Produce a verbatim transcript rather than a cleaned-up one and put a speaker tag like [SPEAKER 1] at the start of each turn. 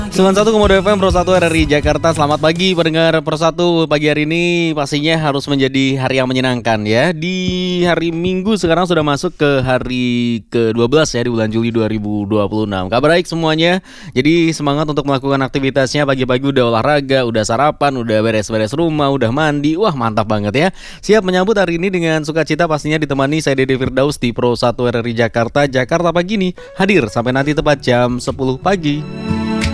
[SPEAKER 1] sembilan puluh satu Komodo F M Pro satu R R I Jakarta. Selamat pagi pendengar Pro satu. Pagi hari ini pastinya harus menjadi hari yang menyenangkan ya. Di hari Minggu sekarang sudah masuk ke hari ke dua belas ya di bulan Juli dua ribu dua puluh enam. Kabar baik semuanya. Jadi semangat untuk melakukan aktivitasnya. Pagi-pagi udah olahraga, udah sarapan, udah beres-beres rumah, udah mandi. Wah, mantap banget ya. Siap menyambut hari ini dengan sukacita, pastinya ditemani saya Dede Firdaus di Pro satu R R I Jakarta. Jakarta pagi nih hadir sampai nanti tepat jam sepuluh pagi.